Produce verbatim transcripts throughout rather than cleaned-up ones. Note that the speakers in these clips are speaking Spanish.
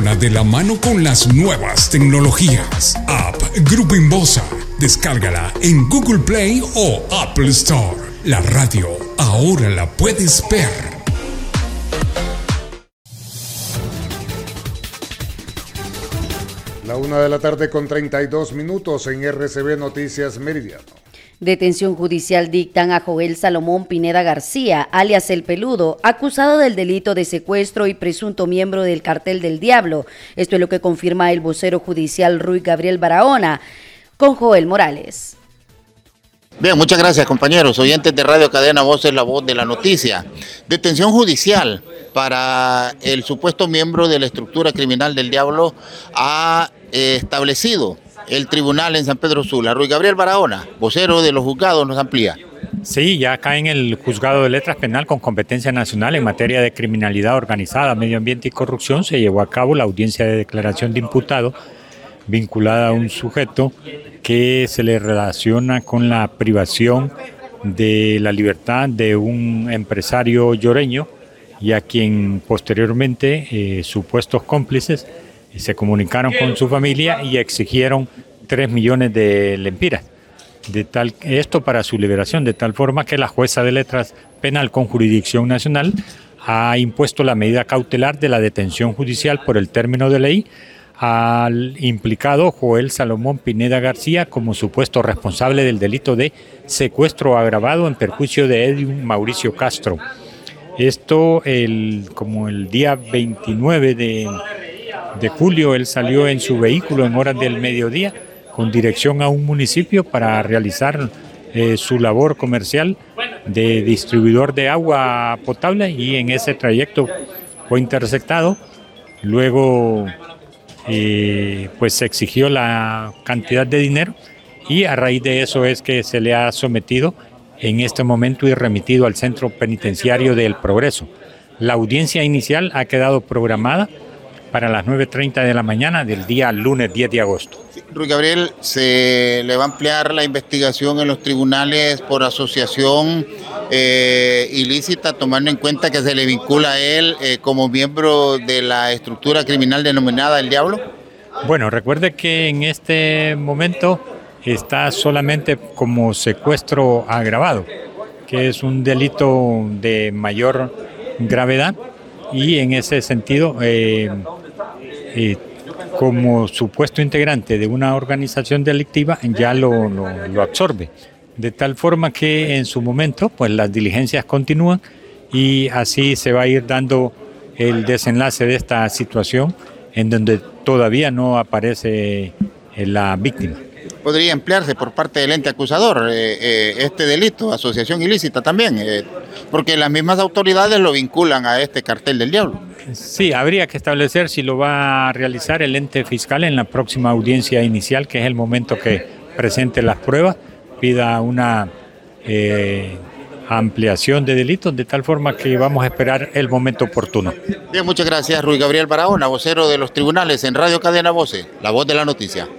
ahora de la mano con las nuevas tecnologías. App Grupo Inbosa. Descárgala en Google Play o Apple Store. La radio ahora la puedes ver. La una de la tarde con treinta y dos minutos en R C B Noticias Meridiano. Detención judicial dictan a Joel Salomón Pineda García, alias El Peludo, acusado del delito de secuestro y presunto miembro del Cartel del Diablo. Esto es lo que confirma el vocero judicial Ruy Gabriel Barahona con Joel Morales. Bien, muchas gracias, compañeros. Oyentes de Radio Cadena Voces, la voz de la noticia. Detención judicial para el supuesto miembro de la estructura criminal del Diablo ha eh, establecido el tribunal en San Pedro Sula. Ruy Gabriel Barahona, vocero de los juzgados, nos amplía. Sí, ya acá en el Juzgado de Letras Penal con competencia nacional en materia de criminalidad organizada, medio ambiente y corrupción se llevó a cabo la audiencia de declaración de imputado vinculada a un sujeto que se le relaciona con la privación de la libertad de un empresario lloreño y a quien posteriormente eh, supuestos cómplices se comunicaron con su familia y exigieron tres millones de lempiras. De tal, esto para su liberación, de tal forma que la jueza de letras penal con jurisdicción nacional ha impuesto la medida cautelar de la detención judicial por el término de ley al implicado Joel Salomón Pineda García como supuesto responsable del delito de secuestro agravado en perjuicio de Edwin Mauricio Castro. Esto el, como el día veintinueve de, de julio él salió en su vehículo en horas del mediodía con dirección a un municipio para realizar eh, su labor comercial de distribuidor de agua potable y en ese trayecto fue interceptado. Luego eh, pues se exigió la cantidad de dinero y a raíz de eso es que se le ha sometido en este momento y remitido al Centro Penitenciario del Progreso. La audiencia inicial ha quedado programada para las nueve treinta de la mañana del día lunes diez de agosto. Sí, Ruy Gabriel, se le va a ampliar la investigación en los tribunales por asociación eh, ilícita, tomando en cuenta que se le vincula a él eh, como miembro de la estructura criminal denominada El Diablo. Bueno, recuerde que en este momento está solamente como secuestro agravado, que es un delito de mayor gravedad y en ese sentido eh, eh, como supuesto integrante de una organización delictiva ya lo, lo, lo absorbe, de tal forma que en su momento pues las diligencias continúan y así se va a ir dando el desenlace de esta situación en donde todavía no aparece la víctima. Podría emplearse por parte del ente acusador eh, eh, este delito, asociación ilícita también, eh, porque las mismas autoridades lo vinculan a este cartel del diablo. Sí, habría que establecer si lo va a realizar el ente fiscal en la próxima audiencia inicial, que es el momento que presente las pruebas, pida una eh, ampliación de delitos, de tal forma que vamos a esperar el momento oportuno. Bien, muchas gracias, Ruy Gabriel Barahona, vocero de los tribunales en Radio Cadena Voces, la voz de la noticia.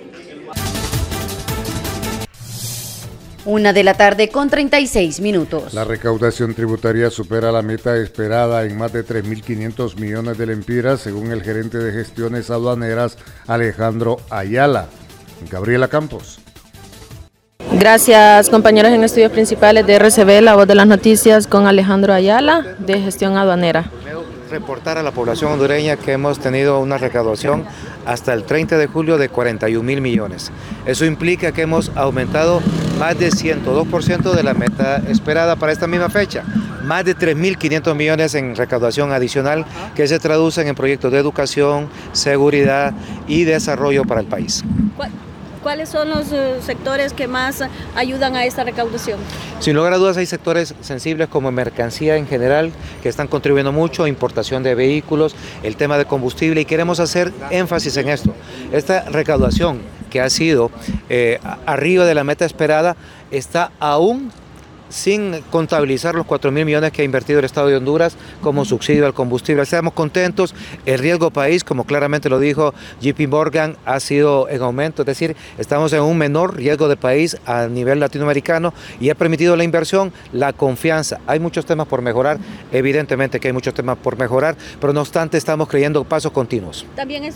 Una de la tarde con treinta y seis minutos. La recaudación tributaria supera la meta esperada en más de tres mil quinientos millones de lempiras, según el gerente de gestiones aduaneras Alejandro Ayala. Gabriela Campos. Gracias, compañeros en estudios principales de R C B, la voz de las noticias, con Alejandro Ayala, de gestión aduanera. Reportar a la población hondureña que hemos tenido una recaudación hasta el treinta de julio de cuarenta y un mil millones. Eso implica que hemos aumentado más de ciento dos por ciento de la meta esperada para esta misma fecha. Más de tres mil quinientos millones en recaudación adicional que se traducen en proyectos de educación, seguridad y desarrollo para el país. ¿Cuáles son los uh, sectores que más ayudan a esta recaudación? Sin lugar a dudas hay sectores sensibles como mercancía en general que están contribuyendo mucho, importación de vehículos, el tema de combustible, y queremos hacer énfasis en esto. Esta recaudación que ha sido eh, arriba de la meta esperada está aún sin contabilizar los cuatro mil millones que ha invertido el Estado de Honduras como subsidio al combustible. Estamos contentos, el riesgo país, como claramente lo dijo J P Morgan, ha sido en aumento, es decir, estamos en un menor riesgo de país a nivel latinoamericano y ha permitido la inversión, la confianza. Hay muchos temas por mejorar, evidentemente que hay muchos temas por mejorar, pero no obstante estamos creyendo pasos continuos. También es